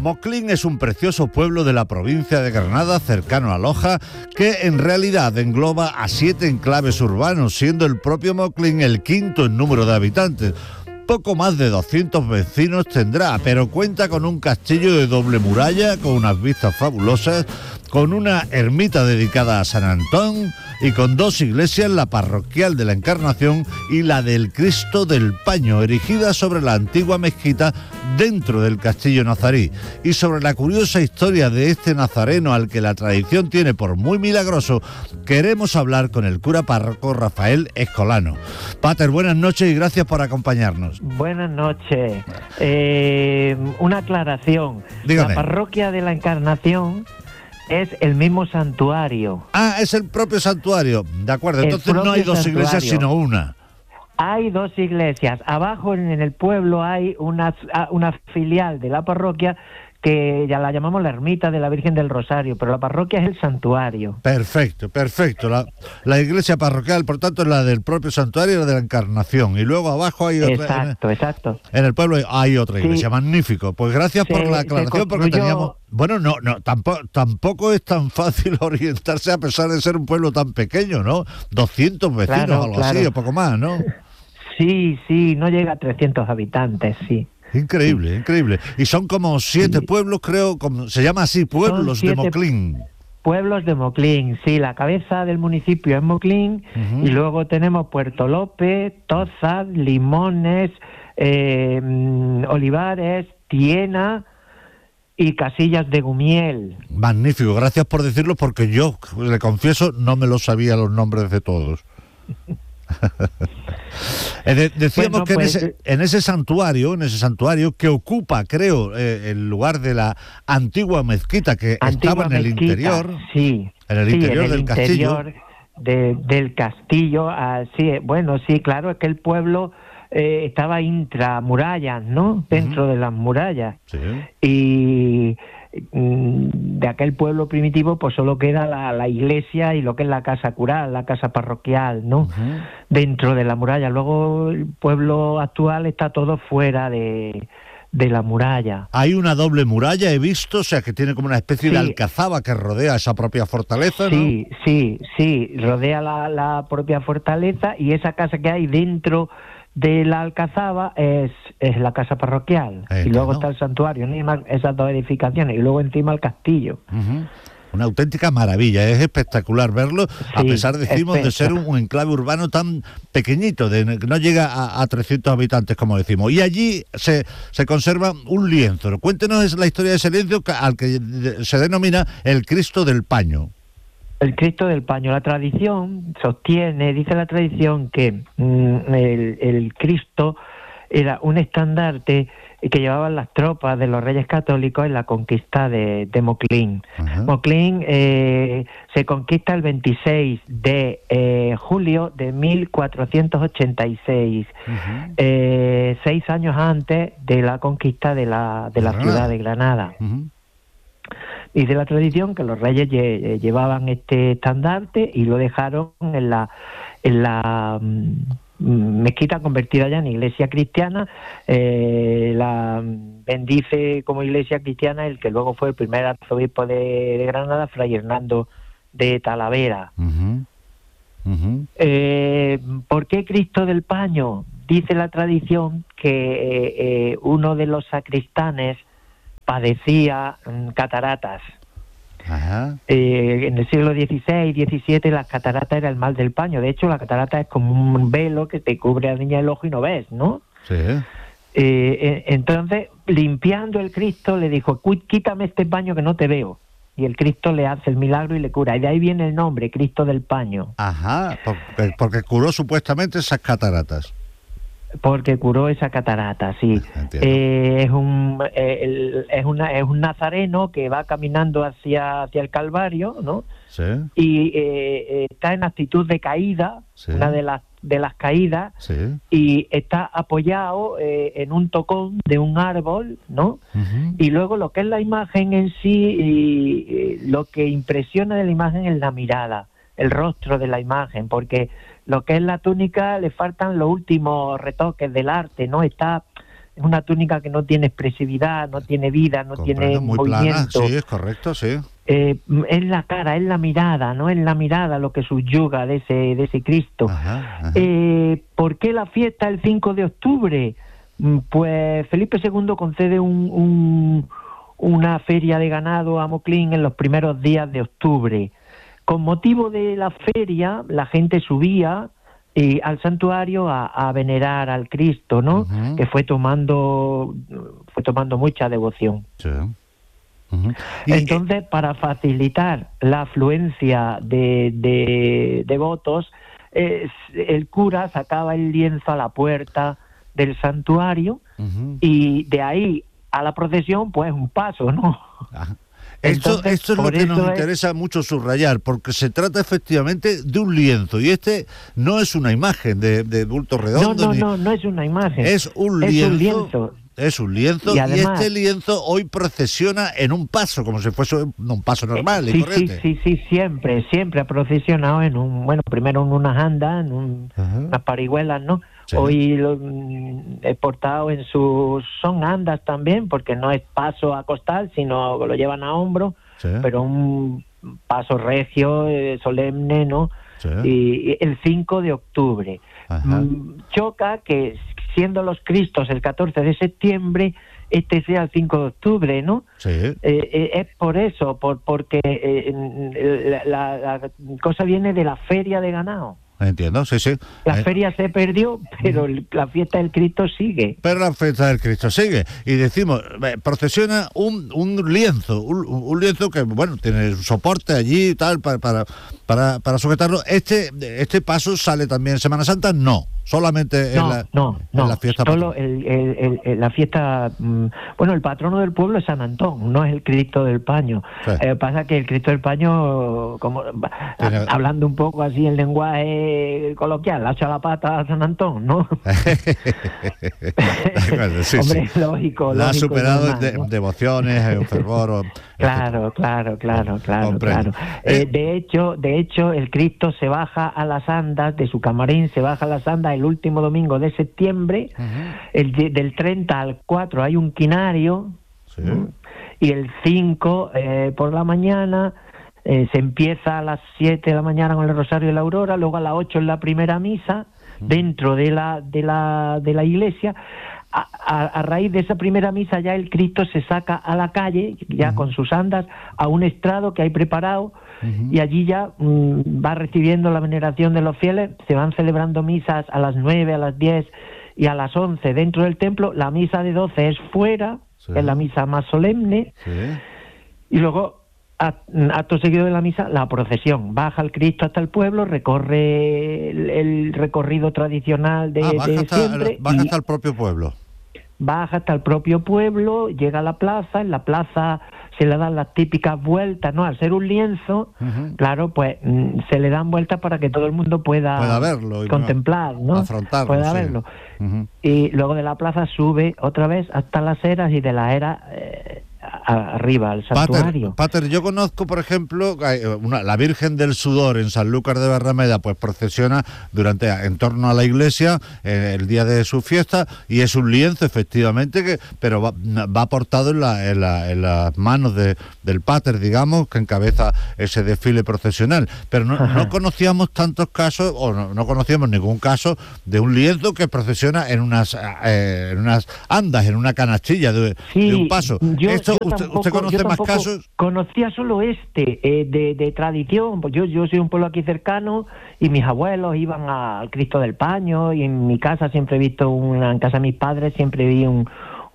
Moclín es un precioso pueblo de la provincia de Granada, cercano a Loja, que en realidad engloba a 7 enclaves urbanos, siendo el propio Moclín el quinto en número de habitantes. Poco más de 200 vecinos tendrá, pero cuenta con un castillo de doble muralla, con unas vistas fabulosas, con una ermita dedicada a San Antón y con 2 iglesias, la parroquial de la Encarnación y la del Cristo del Paño, erigida sobre la antigua mezquita dentro del castillo nazarí. Y sobre la curiosa historia de este nazareno, al que la tradición tiene por muy milagroso, queremos hablar con el cura párroco Rafael Escolano. Pater, buenas noches y gracias por acompañarnos. Buenas noches. Una aclaración. Dígame. La parroquia de la Encarnación es el mismo santuario. Ah, es el propio santuario. De acuerdo, entonces no hay 2 iglesias sino una. Hay 2 iglesias. Abajo en el pueblo hay una filial de la parroquia que ya la llamamos la ermita de la Virgen del Rosario, pero la parroquia es el santuario. Perfecto. La iglesia parroquial, por tanto, es la del propio santuario y la de la Encarnación. Y luego abajo hay otra. Exacto. En el pueblo hay otra iglesia, magnífico. Pues gracias por la aclaración, porque teníamos... Bueno, tampoco es tan fácil orientarse a pesar de ser un pueblo tan pequeño, ¿no? 200 vecinos o algo así, o poco más, ¿no? Sí, no llega a 300 habitantes, sí. Increíble. Y son como 7 pueblos, creo, se llama así, pueblos de Moclín. Pueblos de Moclín, sí, la cabeza del municipio es Moclín, y luego tenemos Puerto López, Tozas, Limones, Olivares, Tiena y Casillas de Gumiel. Magnífico, gracias por decirlo, porque yo, le confieso, no me lo sabía los nombres de todos. Decíamos que en ese santuario que ocupa, creo, el lugar de la antigua mezquita que estaba en el interior, sí, en el interior del castillo. Del castillo, sí, claro, es que el pueblo estaba intramurallas, ¿no? Dentro de las murallas. Sí. Y de aquel pueblo primitivo pues solo queda la iglesia y lo que es la casa cural, la casa parroquial, ¿no? Dentro de la muralla. Luego el pueblo actual está todo fuera de la muralla. Hay una doble muralla, he visto, o sea que tiene como una especie de alcazaba que rodea esa propia fortaleza, ¿no? Sí, rodea la propia fortaleza, y esa casa que hay dentro de la alcazaba es la casa parroquial, y luego está el santuario, esas 2 edificaciones, y luego encima el castillo. Una auténtica maravilla, es espectacular verlo, a pesar, decimos, de ser un enclave urbano tan pequeñito, no llega a 300 habitantes, como decimos. Y allí se conserva un lienzo. Cuéntenos la historia de ese lienzo, al que se denomina el Cristo del Paño. El Cristo del Paño. La tradición dice la tradición que el Cristo era un estandarte que llevaban las tropas de los Reyes Católicos en la conquista de Moclín. Moclín se conquista el 26 de julio de 1486, 6 años antes de la conquista de la ciudad de Granada. Y de la tradición que los reyes llevaban este estandarte y lo dejaron en la mezquita convertida ya en iglesia cristiana. La bendice como iglesia cristiana el que luego fue el primer arzobispo de Granada, Fray Hernando de Talavera. ¿Por qué Cristo del Paño? Dice la tradición que uno de los sacristanes padecía cataratas. En el siglo XVI y XVII las cataratas era el mal del paño. De hecho, la catarata es como un velo que te cubre a la niña el ojo y no ves, ¿no? Sí. Entonces, limpiando el Cristo, le dijo: quítame este paño que no te veo. Y el Cristo le hace el milagro y le cura. Y de ahí viene el nombre, Cristo del Paño. Porque curó supuestamente esas cataratas. Porque curó esa catarata, sí. Es un nazareno que va caminando hacia el Calvario, ¿no? Sí. Y está en actitud de caída, una de las caídas, y está apoyado en un tocón de un árbol, ¿no? Y luego lo que es la imagen en sí, lo que impresiona de la imagen es la mirada, el rostro de la imagen, porque lo que es la túnica le faltan los últimos retoques del arte, ¿no? Está es una túnica que no tiene expresividad, no tiene vida, no tiene muy movimiento. Plana. Sí, es correcto, sí. Es la cara, es la mirada, ¿no? Es la mirada lo que subyuga de ese Cristo. Ajá. ¿Por qué la fiesta el 5 de octubre? Pues Felipe II concede una feria de ganado a Moclín en los primeros días de octubre. Con motivo de la feria, la gente subía al santuario a venerar al Cristo, ¿no? Uh-huh. Que fue tomando mucha devoción. Sí. Entonces, para facilitar la afluencia de votos, el cura sacaba el lienzo a la puerta del santuario, uh-huh, y de ahí a la procesión, pues un paso, ¿no? Esto es lo que nos interesa mucho subrayar, porque se trata efectivamente de un lienzo, y este no es una imagen de bulto redondo. No es una imagen. Es un lienzo. Es un lienzo, y además, este lienzo hoy procesiona en un paso, como si fuese un paso normal y corriente. Sí, siempre ha procesionado primero en unas andas, unas parihuelas, ¿no? Sí. Hoy he portado son andas también, porque no es paso a costal, sino que lo llevan a hombro, sí, pero un paso recio, solemne, ¿no? Sí. Y el 5 de octubre. Choca que, siendo los Cristos el 14 de septiembre, este sea el 5 de octubre, ¿no? Sí. Es por eso, porque la cosa viene de la feria de ganado. Entiendo, sí. La feria se perdió, pero la fiesta del Cristo sigue. Pero la fiesta del Cristo sigue. Y decimos, procesiona un lienzo, un lienzo que, tiene soporte allí y tal, para sujetarlo. Este paso sale también en Semana Santa, no. Solamente en la fiesta. Solo la fiesta. El patrono del pueblo es San Antón, no es el Cristo del Paño. Sí. Pasa que el Cristo del Paño, hablando un poco así en lenguaje coloquial, ha hecho la pata a San Antón, ¿no? Sí, hombre, lógico. La ha superado en devociones, fervor. Claro. De hecho, el Cristo se baja a las andas de su camarín, se baja a las andas el último domingo de septiembre. Uh-huh. Del 30 al 4 hay un quinario, sí, y el 5 por la mañana se empieza a las 7 de la mañana con el Rosario de la Aurora, luego a las 8 en la primera misa, uh-huh, dentro de la iglesia. A raíz de esa primera misa ya el Cristo se saca a la calle, ya, uh-huh, con sus andas, a un estrado que hay preparado, uh-huh, y allí ya va recibiendo la veneración de los fieles. Se van celebrando misas a las 9, a las 10 y a las 11 dentro del templo. La misa de 12 es fuera, sí, es la misa más solemne, sí, y luego, acto seguido de la misa, la procesión. Baja el Cristo hasta el pueblo, recorre el recorrido tradicional de siempre. Baja hasta el propio pueblo. Baja hasta el propio pueblo, llega a la plaza. En la plaza se le dan las típicas vueltas, ¿no? Al ser un lienzo, uh-huh, claro, pues se le dan vueltas para que todo el mundo pueda verlo y contemplar, ¿no? Afrontarlo, pueda sí, verlo. Uh-huh. Y luego de la plaza sube otra vez hasta las eras, y de la era arriba al santuario. Pater, yo conozco, por ejemplo, la Virgen del Sudor en Sanlúcar de Barrameda, pues procesiona en torno a la iglesia el día de su fiesta, y es un lienzo, efectivamente, pero va aportado en las manos del Pater, digamos, que encabeza ese desfile procesional. Pero no conocíamos tantos casos, o no conocíamos ningún caso de un lienzo que procesiona en unas andas, en una canastilla de un paso. ¿Usted conoce más casos? Conocía solo de tradición. Pues yo soy un pueblo aquí cercano, y mis abuelos iban al Cristo del Paño, y en mi casa siempre he visto en casa de mis padres siempre vi un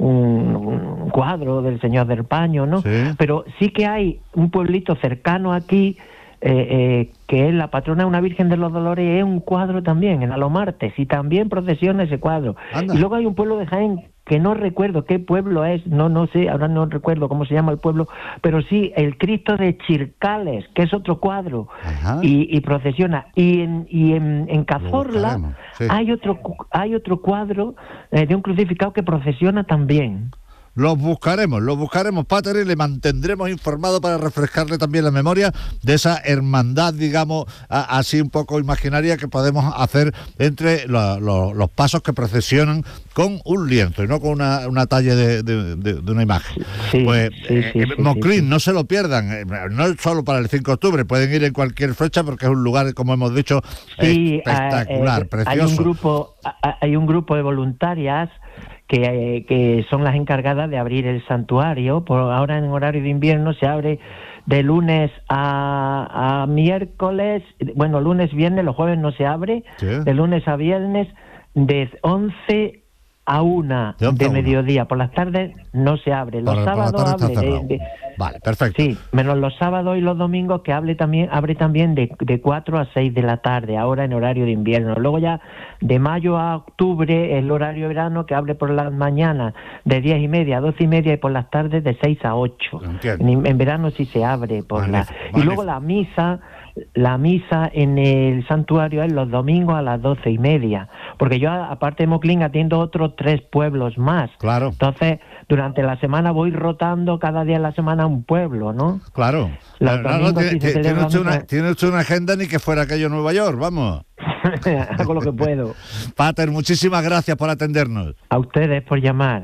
cuadro del Señor del Paño, ¿no? Sí. Pero sí que hay un pueblito cercano aquí, que es la patrona de una Virgen de los Dolores, es un cuadro también, en Alomartes, y también procesiona ese cuadro. Anda. Y luego hay un pueblo de Jaén, que no recuerdo qué pueblo es, no sé, ahora no recuerdo cómo se llama el pueblo, pero sí, el Cristo de Chircales, que es otro cuadro, y procesiona. Y en Cazorla hay otro cuadro de un crucificado que procesiona también. los buscaremos, Pater, y le mantendremos informado para refrescarle también la memoria de esa hermandad, digamos, así un poco imaginaria que podemos hacer entre los pasos que procesionan con un lienzo y no con una talla de una imagen. Sí, pues Moclín, sí. no se lo pierdan, no solo para el 5 de octubre, pueden ir en cualquier fecha porque es un lugar, como hemos dicho, espectacular, precioso. Hay un grupo de voluntarias que son las encargadas de abrir el santuario. Por ahora, en horario de invierno, se abre de lunes a miércoles, bueno, lunes, viernes, los jueves no se abre, sí. De lunes a viernes, de 11 a 1 de mediodía. Por las tardes no se abre. Los sábados abre vale, perfecto. Sí, menos los sábados y los domingos, que abre también de 4 a 6 de la tarde, ahora en horario de invierno. Luego ya de mayo a octubre el horario de verano, que abre por las mañanas de 10:30 a 12:30 y por las tardes de 6 a 8. En verano sí se abre y luego la misa en el santuario es los domingos a las 12:30, porque yo, aparte de Moclín, atiendo otros 3 pueblos más. Claro. Entonces, durante la semana voy rotando cada día de la semana un pueblo, ¿no? Claro. Tiene usted una agenda ni que fuera aquello Nueva York, vamos. Hago lo que puedo. Pater, muchísimas gracias por atendernos. A ustedes por llamar.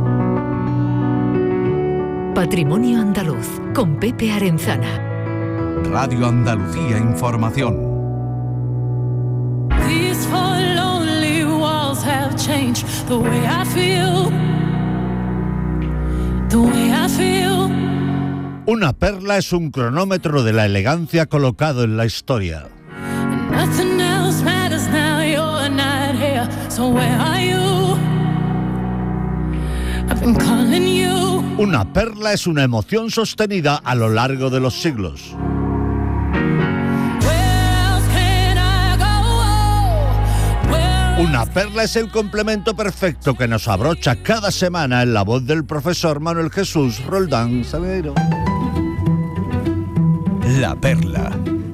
Patrimonio Andaluz, con Pepe Arenzana. Radio Andalucía Información. These four lonely walls have changed the way I feel. The way I feel. Una perla es un cronómetro de la elegancia colocado en la historia. Nothing else matters now, you're not here. So where are you? I've been calling you. Una perla es una emoción sostenida a lo largo de los siglos. Una perla es el complemento perfecto que nos abrocha cada semana en la voz del profesor Manuel Jesús Roldán Salgueiro. La perla.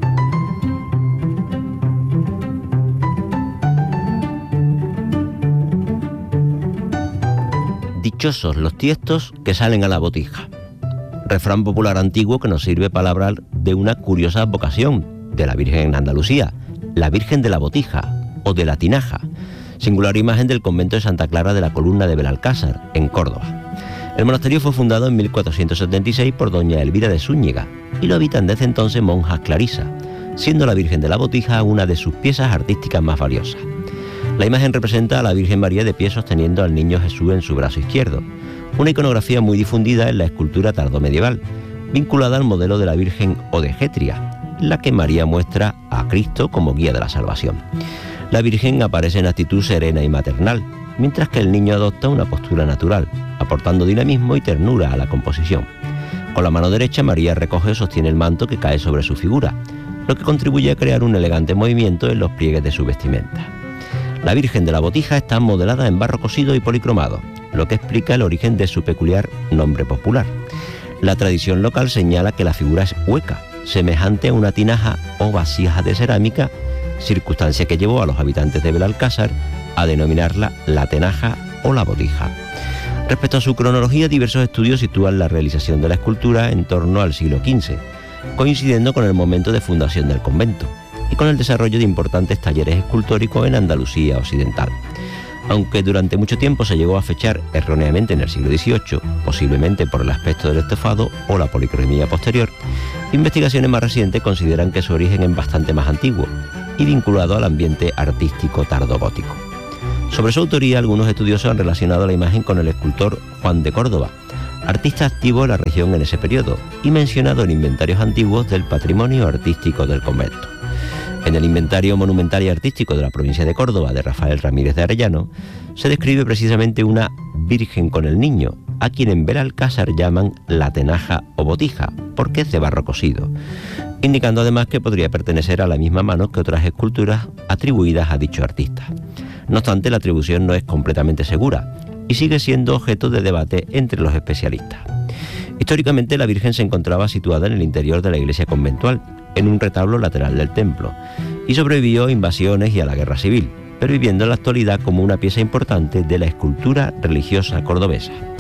Dichosos los tiestos que salen a la botija. Refrán popular antiguo que nos sirve para hablar de una curiosa vocación de la Virgen en Andalucía, la Virgen de la Botija o de la Tinaja, singular imagen del convento de Santa Clara de la Columna de Belalcázar, en Córdoba. El monasterio fue fundado en 1476 por doña Elvira de Zúñiga y lo habitan desde entonces monjas clarisas, siendo la Virgen de la Botija una de sus piezas artísticas más valiosas. La imagen representa a la Virgen María de pie sosteniendo al niño Jesús en su brazo izquierdo, una iconografía muy difundida en la escultura tardomedieval, vinculada al modelo de la Virgen Odegetria, en la que María muestra a Cristo como guía de la salvación. La Virgen aparece en actitud serena y maternal, mientras que el niño adopta una postura natural, aportando dinamismo y ternura a la composición. Con la mano derecha, María recoge o sostiene el manto que cae sobre su figura, lo que contribuye a crear un elegante movimiento en los pliegues de su vestimenta. La Virgen de la Botija está modelada en barro cosido y policromado, lo que explica el origen de su peculiar nombre popular. La tradición local señala que la figura es hueca, semejante a una tinaja o vasija de cerámica, circunstancia que llevó a los habitantes de Belalcázar a denominarla la tenaja o la botija. Respecto a su cronología, diversos estudios sitúan la realización de la escultura en torno al siglo XV, coincidiendo con el momento de fundación del convento y con el desarrollo de importantes talleres escultóricos en Andalucía occidental. Aunque durante mucho tiempo se llegó a fechar erróneamente en el siglo XVIII, posiblemente por el aspecto del estofado o la policromía posterior, investigaciones más recientes consideran que su origen es bastante más antiguo y vinculado al ambiente artístico tardogótico. Sobre su autoría, algunos estudiosos han relacionado la imagen con el escultor Juan de Córdoba, artista activo en la región en ese periodo y mencionado en inventarios antiguos del patrimonio artístico del convento. En el inventario monumental y artístico de la provincia de Córdoba de Rafael Ramírez de Arellano se describe precisamente una Virgen con el Niño, a quien en Belalcázar llaman la tenaja o botija, porque es de barro cosido, indicando además que podría pertenecer a la misma mano que otras esculturas atribuidas a dicho artista. No obstante, la atribución no es completamente segura y sigue siendo objeto de debate entre los especialistas. Históricamente, la Virgen se encontraba situada en el interior de la iglesia conventual, en un retablo lateral del templo, y sobrevivió a invasiones y a la guerra civil, perviviendo en la actualidad como una pieza importante de la escultura religiosa cordobesa.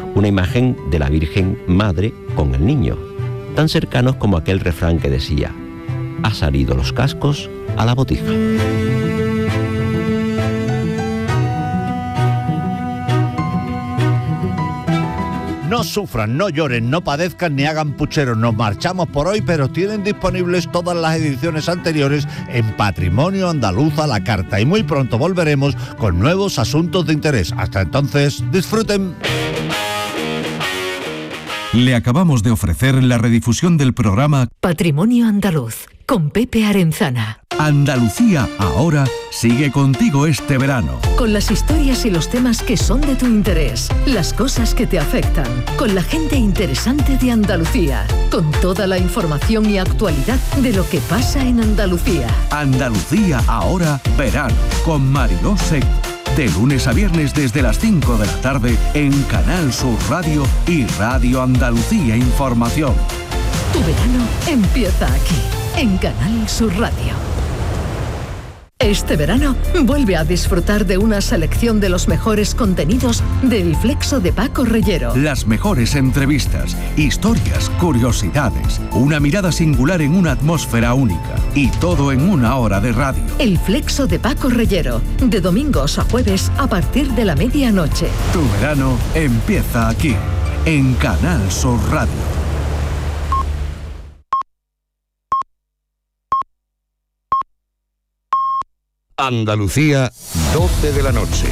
una imagen de la Virgen Madre con el niño, tan cercanos como aquel refrán que decía: ha salido los cascos a la botija. No sufran, no lloren, no padezcan ni hagan pucheros. Nos marchamos por hoy, pero tienen disponibles todas las ediciones anteriores en Patrimonio Andaluz a la carta. Y muy pronto volveremos con nuevos asuntos de interés. Hasta entonces, disfruten. Le acabamos de ofrecer la redifusión del programa Patrimonio Andaluz, con Pepe Arenzana. Andalucía Ahora sigue contigo este verano. Con las historias y los temas que son de tu interés, las cosas que te afectan, con la gente interesante de Andalucía, con toda la información y actualidad de lo que pasa en Andalucía. Andalucía Ahora verano, con Mariló Seco. De lunes a viernes desde las 5 de la tarde en Canal Sur Radio y Radio Andalucía Información. Tu verano empieza aquí, en Canal Sur Radio. Este verano vuelve a disfrutar de una selección de los mejores contenidos del Flexo de Paco Reyero. Las mejores entrevistas, historias, curiosidades, una mirada singular en una atmósfera única y todo en una hora de radio. El Flexo de Paco Reyero, de domingos a jueves a partir de la medianoche. Tu verano empieza aquí, en Canal Sur Radio. Andalucía, 12 de la noche.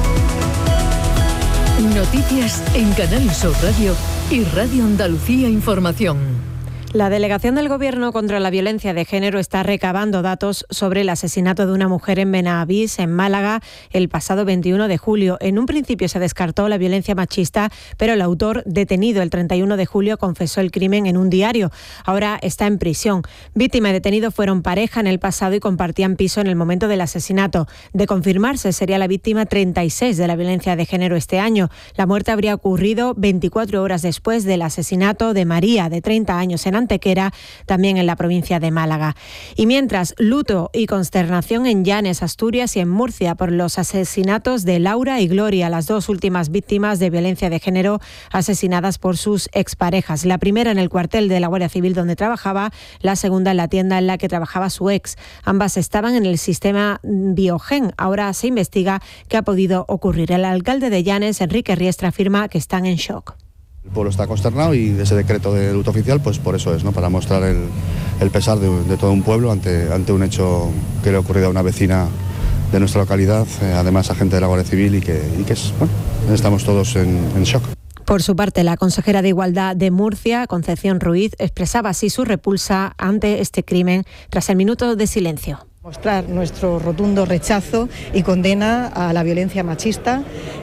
Noticias en Canal Sur Radio y Radio Andalucía Información. La delegación del Gobierno contra la violencia de género está recabando datos sobre el asesinato de una mujer en Benavís, en Málaga, el pasado 21 de julio. En un principio se descartó la violencia machista, pero el autor, detenido el 31 de julio, confesó el crimen en un diario. Ahora está en prisión. Víctima y detenido fueron pareja en el pasado y compartían piso en el momento del asesinato. De confirmarse, sería la víctima 36 de la violencia de género este año. La muerte habría ocurrido 24 horas después del asesinato de María, de 30 años, en Antequera, también en la provincia de Málaga. Y mientras, luto y consternación en Llanes, Asturias y en Murcia por los asesinatos de Laura y Gloria, las dos últimas víctimas de violencia de género asesinadas por sus exparejas. La primera en el cuartel de la Guardia Civil donde trabajaba, la segunda en la tienda en la que trabajaba su ex. Ambas estaban en el sistema Biogen. Ahora se investiga qué ha podido ocurrir. El alcalde de Llanes, Enrique Riestra, afirma que están en shock. El pueblo está consternado y ese decreto de luto oficial, pues por eso es, ¿no? Para mostrar el pesar de todo un pueblo ante un hecho que le ha ocurrido a una vecina de nuestra localidad, además agente de la Guardia Civil y que es, bueno, estamos todos en shock. Por su parte, la consejera de Igualdad de Murcia, Concepción Ruiz, expresaba así su repulsa ante este crimen tras el minuto de silencio. Mostrar nuestro rotundo rechazo y condena a la violencia machista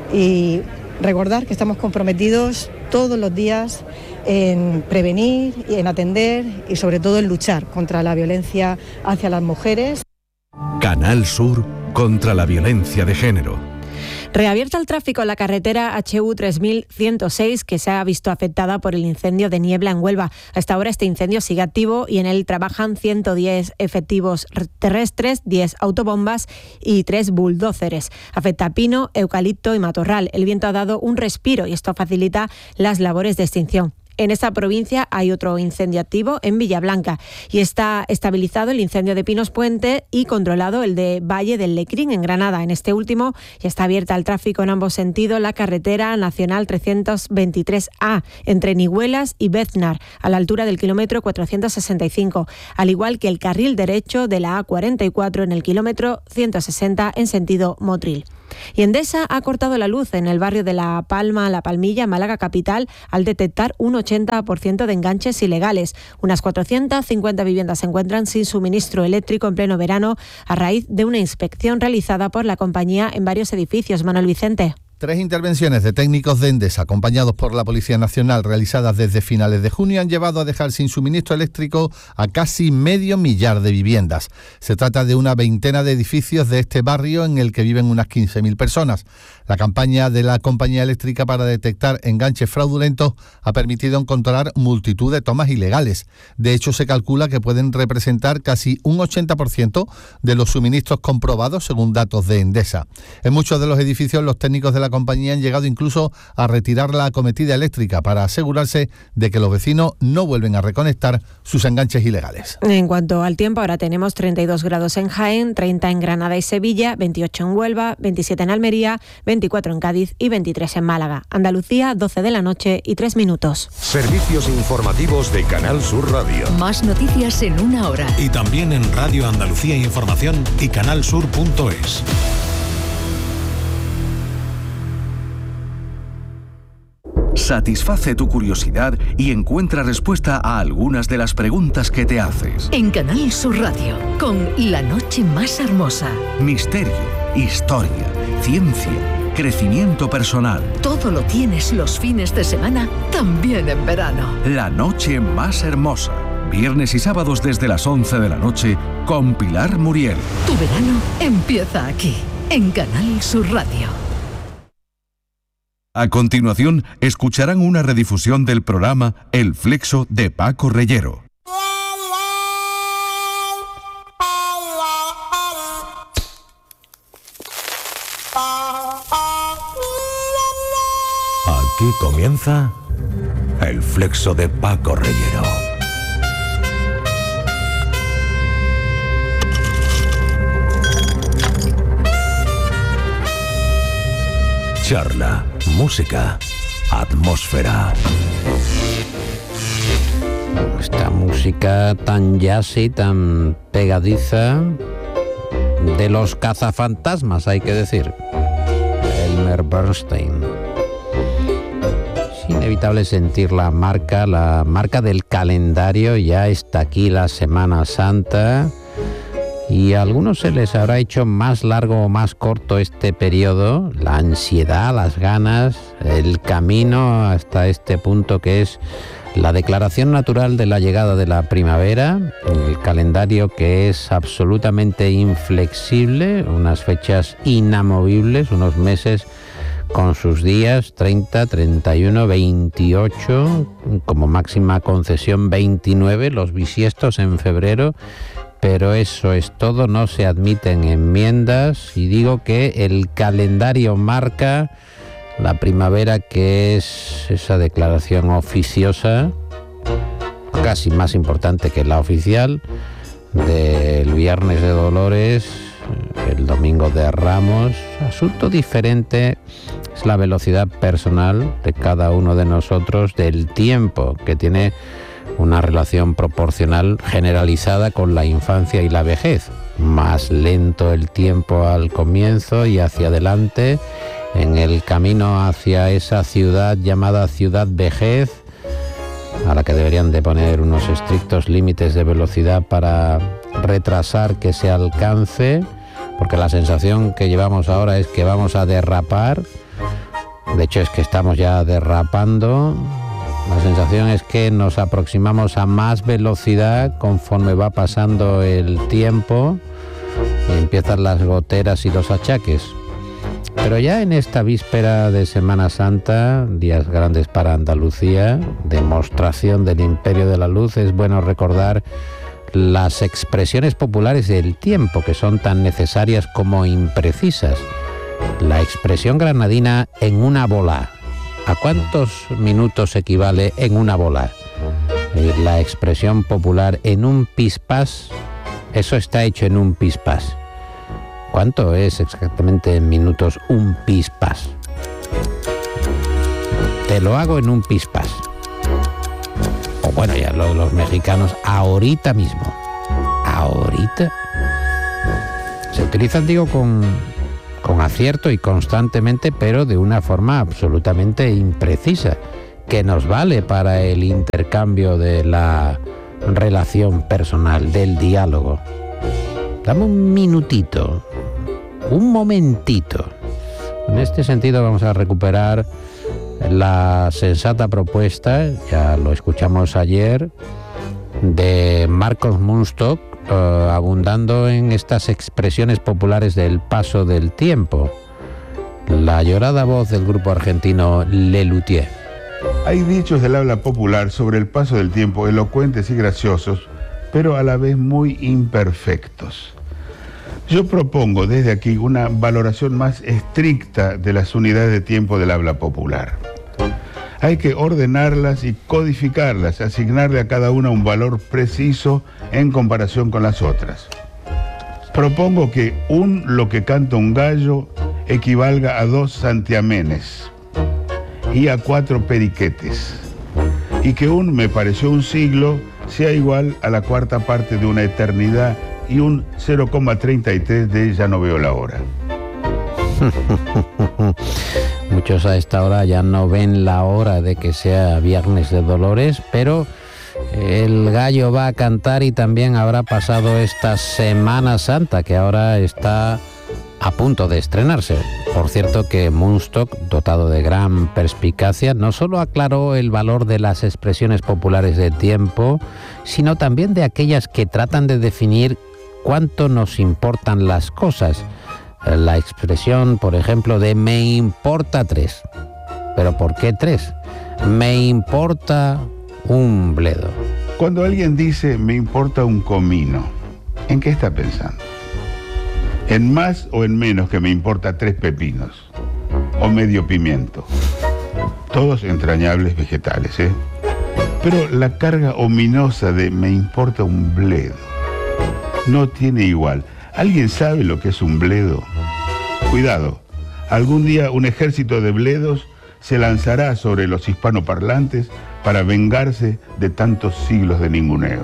y recordar que estamos comprometidos todos los días en prevenir y en atender y sobre todo en luchar contra la violencia hacia las mujeres. Canal Sur contra la violencia de género. Reabierta el tráfico en la carretera HU 3106 que se ha visto afectada por el incendio de niebla en Huelva. Hasta ahora este incendio sigue activo y en él trabajan 110 efectivos terrestres, 10 autobombas y 3 bulldóceres. Afecta a pino, eucalipto y matorral. El viento ha dado un respiro y esto facilita las labores de extinción. En esta provincia hay otro incendio activo en Villablanca y está estabilizado el incendio de Pinos Puente y controlado el de Valle del Lecrín en Granada. En este último ya está abierta al tráfico en ambos sentidos la carretera nacional 323A entre Nihuelas y Beznar a la altura del kilómetro 465, al igual que el carril derecho de la A44 en el kilómetro 160 en sentido Motril. Y Endesa ha cortado la luz en el barrio de La Palma, La Palmilla, Málaga capital, al detectar un 80% de enganches ilegales. Unas 450 viviendas se encuentran sin suministro eléctrico en pleno verano a raíz de una inspección realizada por la compañía en varios edificios. Manuel Vicente. 3 intervenciones de técnicos de Endesa, acompañados por la Policía Nacional, realizadas desde finales de junio, han llevado a dejar sin suministro eléctrico a casi 500.000 de viviendas. Se trata de una veintena de edificios de este barrio en el que viven unas 15.000 personas. La campaña de la compañía eléctrica para detectar enganches fraudulentos ha permitido encontrar multitud de tomas ilegales. De hecho, se calcula que pueden representar casi un 80% de los suministros comprobados, según datos de Endesa. En muchos de los edificios, los técnicos de la la compañía han llegado incluso a retirar la acometida eléctrica para asegurarse de que los vecinos no vuelven a reconectar sus enganches ilegales. En cuanto al tiempo, ahora tenemos 32 grados en Jaén, 30 en Granada y Sevilla, 28 en Huelva, 27 en Almería, 24 en Cádiz y 23 en Málaga. Andalucía, 12 de la noche y 3 minutos. Servicios informativos de Canal Sur Radio. Más noticias en una hora. Y también en Radio Andalucía Información y canalsur.es. Satisface tu curiosidad y encuentra respuesta a algunas de las preguntas que te haces. En Canal Sur Radio, con La Noche Más Hermosa. Misterio, historia, ciencia, crecimiento personal. Todo lo tienes los fines de semana, también en verano. La Noche Más Hermosa. Viernes y sábados desde las 11 de la noche con Pilar Muriel. Tu verano empieza aquí, en Canal Sur Radio. A continuación, escucharán una redifusión del programa El Flexo de Paco Reyero. Aquí comienza El Flexo de Paco Reyero. Charla, música, atmósfera. Esta música tan jazzy, tan pegadiza, de los cazafantasmas, hay que decir. Elmer Bernstein. Es inevitable sentir la marca del calendario. Ya está aquí la Semana Santa. Y a algunos se les habrá hecho más largo o más corto este periodo, la ansiedad, las ganas, el camino hasta este punto que es la declaración natural de la llegada de la primavera, el calendario que es absolutamente inflexible, unas fechas inamovibles, unos meses con sus días 30, 31, 28, como máxima concesión 29, los bisiestos en febrero. Pero eso es todo, no se admiten enmiendas y digo que el calendario marca la primavera, que es esa declaración oficiosa, casi más importante que la oficial, del Viernes de Dolores, el Domingo de Ramos. Asunto diferente es la velocidad personal de cada uno de nosotros del tiempo, que tiene una relación proporcional generalizada con la infancia y la vejez. Más lento el tiempo al comienzo y hacia adelante, en el camino hacia esa ciudad llamada ciudad vejez, a la que deberían de poner unos estrictos límites de velocidad para retrasar que se alcance, porque la sensación que llevamos ahora es que vamos a derrapar. De hecho es que estamos ya derrapando. La sensación es que nos aproximamos a más velocidad conforme va pasando el tiempo y empiezan las goteras y los achaques. Pero ya en esta víspera de Semana Santa, días grandes para Andalucía, demostración del imperio de la luz, es bueno recordar las expresiones populares del tiempo, que son tan necesarias como imprecisas. La expresión granadina "en una bola". ¿A cuántos minutos equivale en una bola? La expresión popular "en un pispás", eso está hecho en un pispás. ¿Cuánto es exactamente en minutos un pispás? Te lo hago en un pispás. O bueno, ya los mexicanos, ahorita mismo. Ahorita. Se utilizan, digo, con acierto y constantemente, pero de una forma absolutamente imprecisa, que nos vale para el intercambio de la relación personal, del diálogo. Dame un minutito, un momentito. En este sentido vamos a recuperar la sensata propuesta, ya lo escuchamos ayer, de Marcos Munstock, abundando en estas expresiones populares del paso del tiempo. La llorada voz del grupo argentino Lelutier. Hay dichos del habla popular sobre el paso del tiempo elocuentes y graciosos, pero a la vez muy imperfectos. Yo propongo desde aquí una valoración más estricta de las unidades de tiempo del habla popular. Hay que ordenarlas y codificarlas, asignarle a cada una un valor preciso en comparación con las otras. Propongo que lo que canta un gallo equivalga a 2 santiamenes y a 4 periquetes, y que me pareció un siglo sea igual a la cuarta parte de una eternidad y un 0,33 de ya no veo la hora. Muchos a esta hora ya no ven la hora de que sea Viernes de Dolores, pero el gallo va a cantar y también habrá pasado esta Semana Santa, que ahora está a punto de estrenarse. Por cierto que Munstock, dotado de gran perspicacia, no solo aclaró el valor de las expresiones populares de tiempo, sino también de aquellas que tratan de definir cuánto nos importan las cosas. La expresión, por ejemplo, de me importa 3. ¿Pero por qué 3? Me importa un bledo. Cuando alguien dice me importa un comino, ¿en qué está pensando? ¿En más o en menos que me importa 3 pepinos? ¿O medio pimiento? Todos entrañables vegetales, ¿eh? Pero la carga ominosa de me importa un bledo no tiene igual. ¿Alguien sabe lo que es un bledo? Cuidado, algún día un ejército de bledos se lanzará sobre los hispanoparlantes para vengarse de tantos siglos de ninguneo.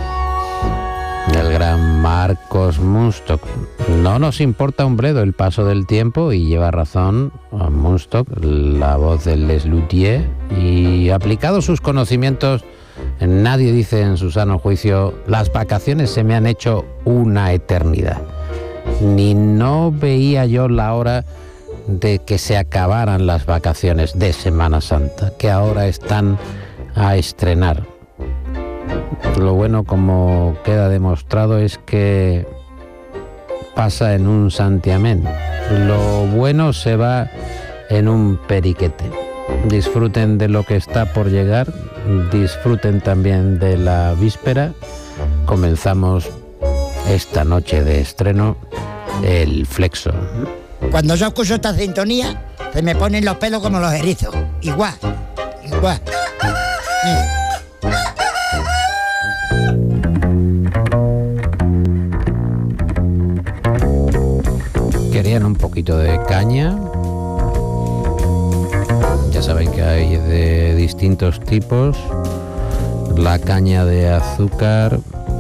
El gran Marcos Munstock. No nos importa un bledo el paso del tiempo, y lleva razón Munstock, la voz del Les Luthier, y aplicado sus conocimientos, nadie dice en su sano juicio las vacaciones se me han hecho una eternidad. Ni no veía yo la hora de que se acabaran las vacaciones de Semana Santa, que ahora están a estrenar. Lo bueno, como queda demostrado, es que pasa en un santiamén. Lo bueno se va en un periquete. Disfruten de lo que está por llegar, disfruten también de la víspera. Comenzamos esta noche de estreno el Flexo. Cuando yo escucho esta sintonía, se me ponen los pelos como los erizos. Igual. ¿Querían un poquito de caña? Ya saben que hay de distintos tipos. La caña de azúcar,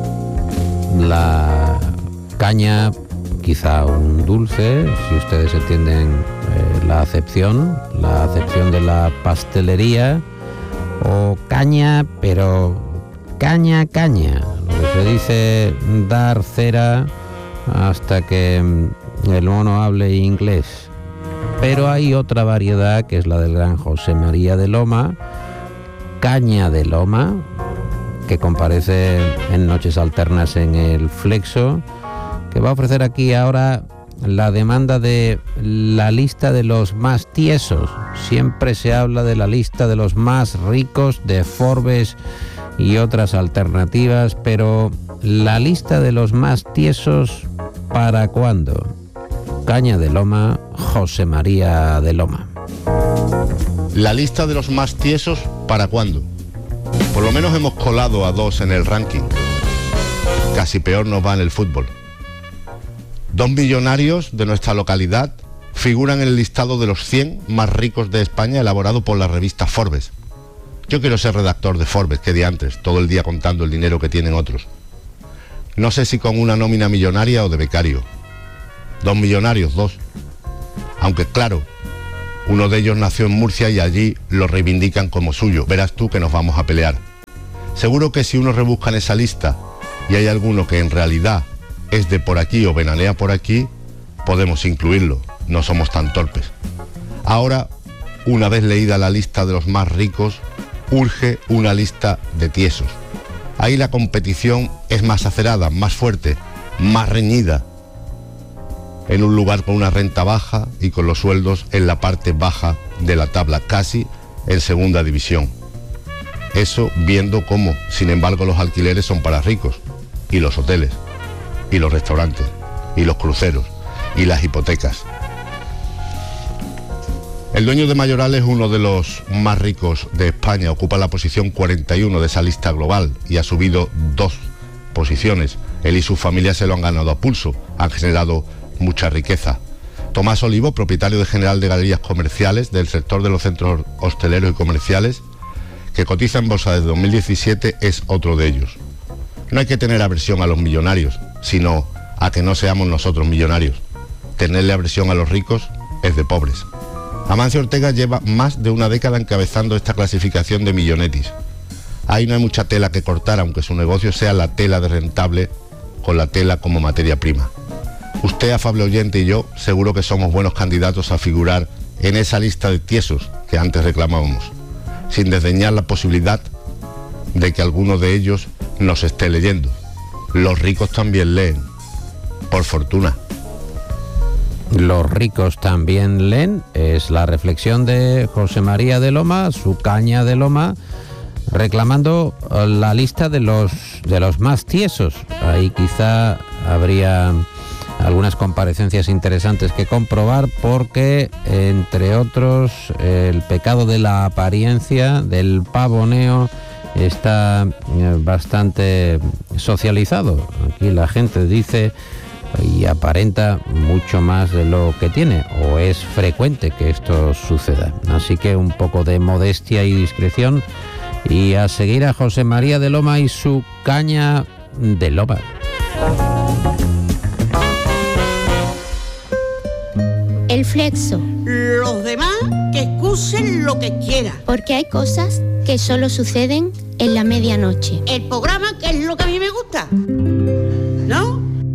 la caña quizá un dulce, si ustedes entienden la acepción de la pastelería, o caña, pero caña, lo que se dice dar cera hasta que el mono hable inglés. Pero hay otra variedad, que es la del gran José María de Loma, caña de Loma, que comparece en Noches Alternas en el Flexo, que va a ofrecer aquí ahora la demanda de la lista de los más tiesos. Siempre se habla de la lista de los más ricos, de Forbes y otras alternativas, pero la lista de los más tiesos, ¿para cuándo? Caña de Loma, José María de Loma. La lista de los más tiesos, ¿para cuándo? Por lo menos hemos colado a 2 en el ranking. Casi peor nos va en el fútbol. 2 millonarios de nuestra localidad figuran en el listado de los 100 más ricos de España, elaborado por la revista Forbes. Yo quiero ser redactor de Forbes, que de antes, todo el día contando el dinero que tienen otros. No sé si con una nómina millonaria o de becario. 2 millonarios, 2. Aunque claro, uno de ellos nació en Murcia y allí lo reivindican como suyo. Verás tú que nos vamos a pelear. Seguro que si uno rebusca en esa lista y hay alguno que en realidad es de por aquí o venanea por aquí, podemos incluirlo. No somos tan torpes. Ahora, una vez leída la lista de los más ricos, urge una lista de tiesos. Ahí la competición es más acerada, más fuerte, más reñida. En un lugar con una renta baja y con los sueldos en la parte baja de la tabla, casi en segunda división. Eso viendo cómo, sin embargo, los alquileres son para ricos, y los hoteles, y los restaurantes, y los cruceros, y las hipotecas. El dueño de Mayoral es uno de los más ricos de España, ocupa la posición 41 de esa lista global y ha subido 2 posiciones. Él y su familia se lo han ganado a pulso, han generado mucha riqueza. Tomás Olivo, propietario de General de Galerías Comerciales del sector de los centros hosteleros y comerciales, que cotiza en bolsa desde 2017, es otro de ellos. No hay que tener aversión a los millonarios, sino a que no seamos nosotros millonarios. Tenerle aversión a los ricos es de pobres. Amancio Ortega lleva más de una década encabezando esta clasificación de millonetis. Ahí no hay mucha tela que cortar, aunque su negocio sea la tela de rentable con la tela como materia prima. Usted, afable oyente, y yo seguro que somos buenos candidatos a figurar en esa lista de tiesos que antes reclamábamos, sin desdeñar la posibilidad de que alguno de ellos nos esté leyendo. Los ricos también leen, por fortuna. Los ricos también leen, es la reflexión de José María de Loma, su caña de Loma, reclamando la lista de los más tiesos. Ahí quizá habría algunas comparecencias interesantes que comprobar, porque entre otros el pecado de la apariencia, del pavoneo, está bastante socializado. Aquí la gente dice y aparenta mucho más de lo que tiene, o es frecuente que esto suceda. Así que un poco de modestia y discreción, y a seguir a José María de Loma y su caña de Loma. El flexo. Los demás que excusen lo que quieran. Porque hay cosas que solo suceden en la medianoche. El programa, que es lo que a mí me gusta, ¿no?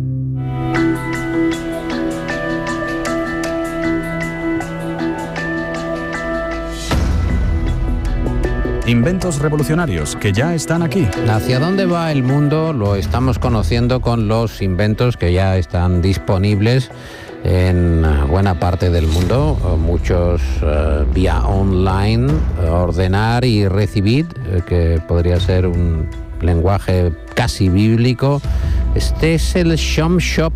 Inventos revolucionarios que ya están aquí. ¿Hacia dónde va el mundo? Lo estamos conociendo con los inventos que ya están disponibles en buena parte del mundo, muchos vía online, ordenar y recibir, que podría ser un lenguaje casi bíblico. Este es el Shom Shop.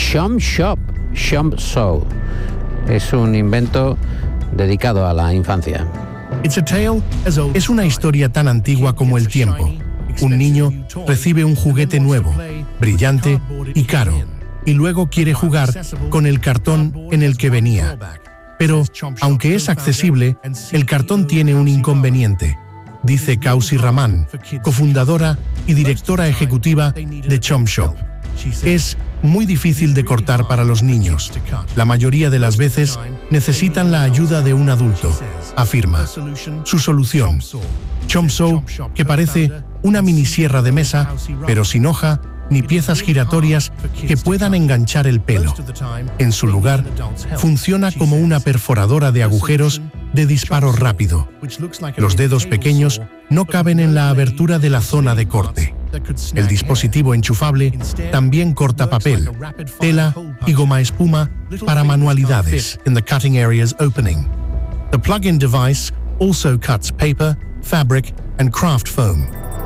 Es un invento dedicado a la infancia. Es una historia tan antigua como el tiempo. Un niño recibe un juguete nuevo, brillante y caro, y luego quiere jugar con el cartón en el que venía. Pero, aunque es accesible, el cartón tiene un inconveniente, dice Kausi Raman, cofundadora y directora ejecutiva de Chom Shop. Es muy difícil de cortar para los niños. La mayoría de las veces necesitan la ayuda de un adulto, afirma. Su solución, Chom Shop, que parece una mini sierra de mesa, pero sin hoja ni piezas giratorias que puedan enganchar el pelo. En su lugar, funciona como una perforadora de agujeros de disparo rápido. Los dedos pequeños no caben en la abertura de la zona de corte. El dispositivo enchufable también corta papel, tela y goma espuma para manualidades in the cutting area's opening. The plug-in device also cuts paper, fabric and craft foam.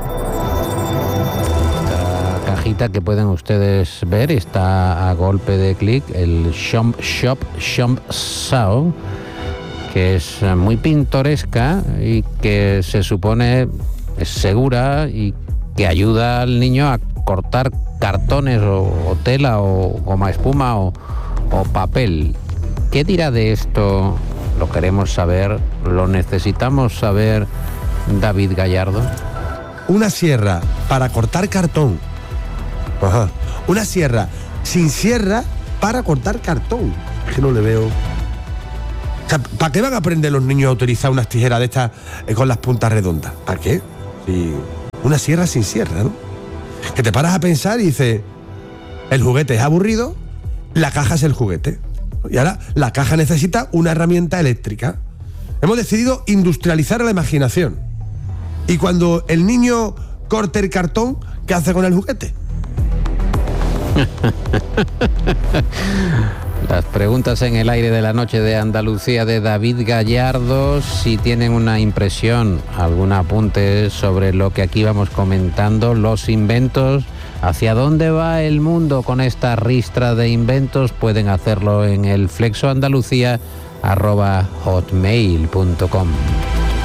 Esta cajita que pueden ustedes ver está a golpe de clic, el Shom Shop, que es muy pintoresca y que se supone es segura y que ayuda al niño a cortar cartones o tela o goma espuma o papel. ¿Qué dirá de esto? Lo queremos saber, lo necesitamos saber, David Gallardo. Una sierra para cortar cartón. Ajá. Una sierra sin sierra para cortar cartón. Es que no le veo. O sea, ¿para qué van a aprender los niños a utilizar unas tijeras de estas con las puntas redondas? ¿Para qué? Sí. Una sierra sin sierra, ¿no? Que te paras a pensar y dices, el juguete es aburrido, la caja es el juguete. Y ahora la caja necesita una herramienta eléctrica. Hemos decidido industrializar la imaginación. Y cuando el niño corte el cartón, ¿qué hace con el juguete? Las preguntas en el aire de la noche de Andalucía de David Gallardo. Si tienen una impresión, algún apunte sobre lo que aquí vamos comentando, los inventos, hacia dónde va el mundo con esta ristra de inventos, pueden hacerlo en el flexoandalucía@hotmail.com.